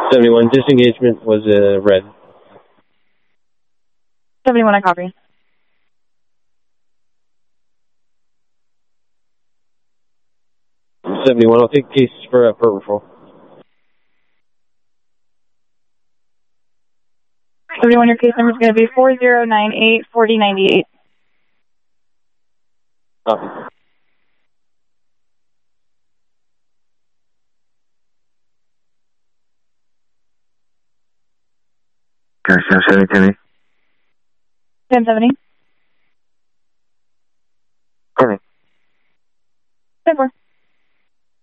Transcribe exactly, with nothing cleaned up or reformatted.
seventy-one, disengagement was uh, red. seventy-one, I copy. seventy-one, I'll take cases for uh, per referral. seventy-one, your case number is going to be four zero nine eight, four zero nine eight. Copy. Okay, ten seventy, Timmy. ten seventy. Timmy. ten four.